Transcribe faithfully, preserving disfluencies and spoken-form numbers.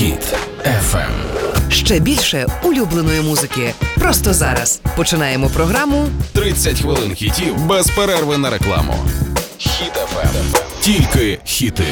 Хіт еф ем. Ще більше улюбленої музики. Просто зараз. Починаємо програму тридцять хвилин хітів без перерви на рекламу. Хіт еф ем. Тільки хіти.